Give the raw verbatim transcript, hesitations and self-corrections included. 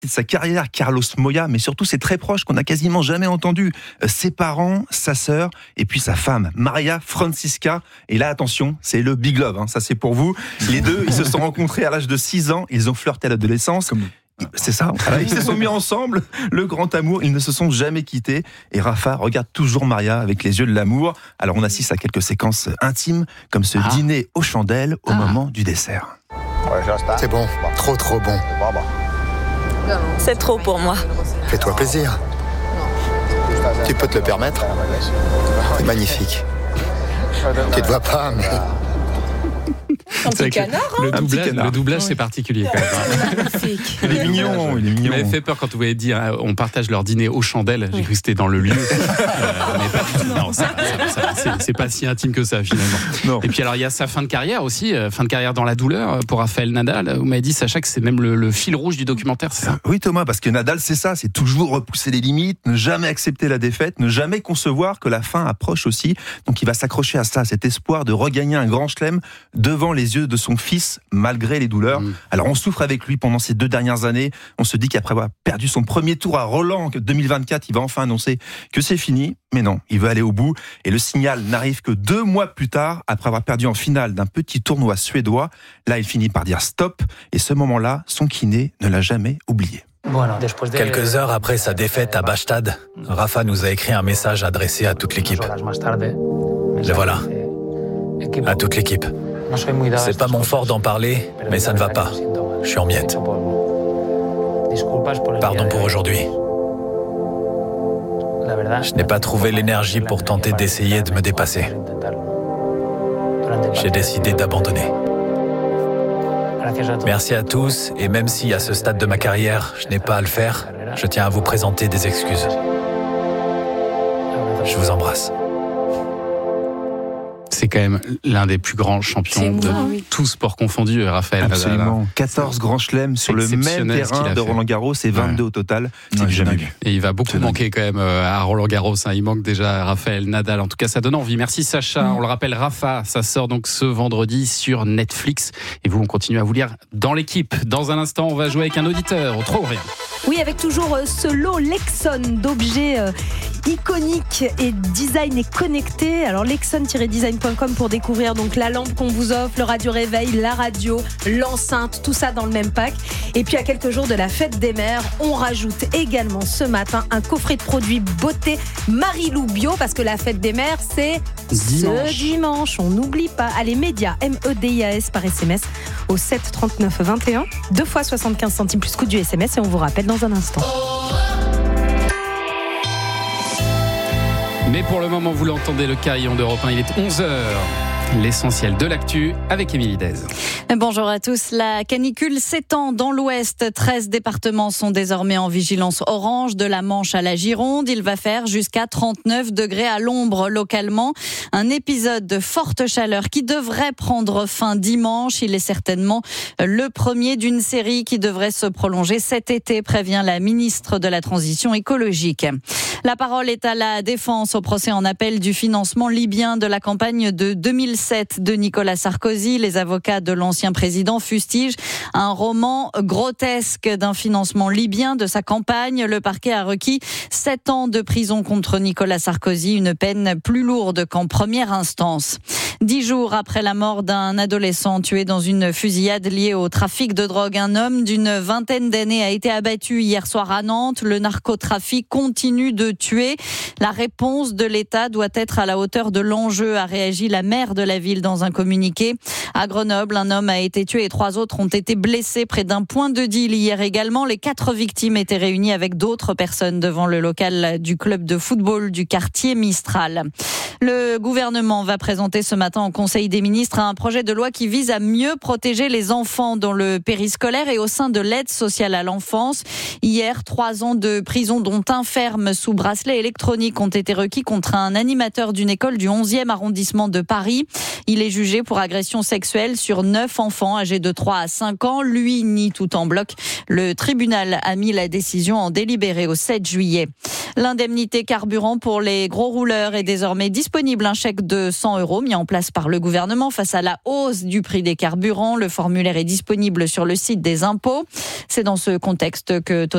de sa carrière, Carlos Moya, mais surtout ses très proches qu'on n'a quasiment jamais entendus. Euh, ses parents, sa sœur, et puis sa femme, Maria Francisca. Et là, attention, c'est le big love, hein, ça c'est pour vous. Les deux, ils se sont rencontrés à l'âge de six ans, ils ont flirté à l'adolescence. Comme... C'est ça, voilà, ils se sont mis ensemble, le grand amour, ils ne se sont jamais quittés. Et Rafa regarde toujours Maria avec les yeux de l'amour. Alors on assiste à quelques séquences intimes, comme ce ah. dîner aux chandelles au ah. moment du dessert. C'est bon, trop trop bon. C'est trop pour moi. Fais-toi plaisir. Tu peux te le permettre. C'est magnifique. Tu te vois pas, mais... Un petit canard, hein le, doublage, canard. le doublage, oui. c'est particulier quand même. C'est magnifique. Il est mignon, il est mignon. Il m'avait fait peur quand vous m'avez dit hein, on partage leur dîner aux chandelles. J'ai cru que c'était dans le lieu. euh, mais pas du tout. Non, ça, ça, ça, c'est, c'est pas si intime que ça finalement. Non. Et puis alors il y a sa fin de carrière aussi, euh, fin de carrière dans la douleur pour Rafael Nadal. Vous m'avez dit Sacha que c'est même le, le fil rouge du documentaire, c'est ça ? Oui Thomas, parce que Nadal c'est ça, c'est toujours repousser les limites, ne jamais accepter la défaite, ne jamais concevoir que la fin approche aussi. Donc il va s'accrocher à ça, cet espoir de regagner un grand chelem devant les yeux de son fils, malgré les douleurs. Mmh. Alors on souffre avec lui pendant ces deux dernières années. On se dit qu'après avoir perdu son premier tour à Roland deux mille vingt-quatre, il va enfin annoncer que c'est fini. Mais non, il veut aller au bout. Et le signal n'arrive que deux mois plus tard, après avoir perdu en finale d'un petit tournoi suédois. Là, il finit par dire stop. Et ce moment-là, son kiné ne l'a jamais oublié. Quelques heures après sa défaite à Bastad, Rafa nous a écrit un message adressé à toute l'équipe. Le voilà. À toute l'équipe. C'est pas mon fort d'en parler, mais ça ne va pas. Je suis en miettes. Pardon pour aujourd'hui. Je n'ai pas trouvé l'énergie pour tenter d'essayer de me dépasser. J'ai décidé d'abandonner. Merci à tous, et même si à ce stade de ma carrière, je n'ai pas à le faire, je tiens à vous présenter des excuses. Je vous embrasse. C'est quand même l'un des plus grands champions de moi, oui. tous sports confondus, Rafael Nadal. Absolument. quatorze grands chelems sur le même terrain de Roland Garros et vingt-deux ouais. au total. C'est ouais, jamais vu. Et il va beaucoup manquer quand même à Roland Garros. Hein. Il manque déjà à Rafael Nadal. En tout cas, ça donne envie. Merci Sacha. Mmh. On le rappelle, Rafa, ça sort donc ce vendredi sur Netflix. Et vous, on continue à vous lire dans l'équipe. Dans un instant, on va jouer avec un auditeur au trop ou rien. Oui, avec toujours ce lot Lexon d'objets euh, iconiques et design et connectés. Alors lexon tiret design point com pour découvrir donc la lampe qu'on vous offre, le radio réveil, la radio, l'enceinte, tout ça dans le même pack. Et puis à quelques jours de la fête des mères, on rajoute également ce matin un coffret de produits beauté Marilou Bio, parce que la fête des mères c'est dimanche. ce dimanche. On n'oublie pas. Allez, média M E D I A S par S M S au sept trente-neuf vingt et un, deux fois soixante-quinze centimes plus coût du S M S, et on vous rappelle dans un instant. Mais pour le moment, vous l'entendez, le carillon d'Europe un, il est onze heures. L'essentiel de l'actu avec Émilie Dez. Bonjour à tous. La canicule s'étend dans l'Ouest. treize départements sont désormais en vigilance orange, de la Manche à la Gironde. Il va faire jusqu'à trente-neuf degrés à l'ombre localement. Un épisode de forte chaleur qui devrait prendre fin dimanche. Il est certainement le premier d'une série qui devrait se prolonger cet été, prévient la ministre de la Transition écologique. La parole est à la défense au procès en appel du financement libyen de la campagne de deux mille sept de Nicolas Sarkozy. Les avocats de l'ancien président fustigent un roman grotesque d'un financement libyen de sa campagne. Le parquet a requis sept ans de prison contre Nicolas Sarkozy, une peine plus lourde qu'en première instance. Dix jours après la mort d'un adolescent tué dans une fusillade liée au trafic de drogue, un homme d'une vingtaine d'années a été abattu hier soir à Nantes. Le narcotrafic continue de tuer. La réponse de l'État doit être à la hauteur de l'enjeu, a réagi la maire de la ville dans un communiqué. À Grenoble, un homme a été tué et trois autres ont été blessés près d'un point de deal hier également. Les quatre victimes étaient réunies avec d'autres personnes devant le local du club de football du quartier Mistral. Le gouvernement va présenter ce matin en Conseil des ministres un projet de loi qui vise à mieux protéger les enfants dans le périscolaire et au sein de l'aide sociale à l'enfance. Hier, trois ans de prison, dont un ferme sous bracelet électronique, ont été requis contre un animateur d'une école du onzième arrondissement de Paris. Il est jugé pour agression sexuelle sur neuf enfants âgés de trois à cinq ans. Lui nie tout en bloc. Le tribunal a mis la décision en délibéré au sept juillet. L'indemnité carburant pour les gros rouleurs est désormais disponible. Un chèque de cent euros mis en place par le gouvernement face à la hausse du prix des carburants. Le formulaire est disponible sur le site des impôts. C'est dans ce contexte que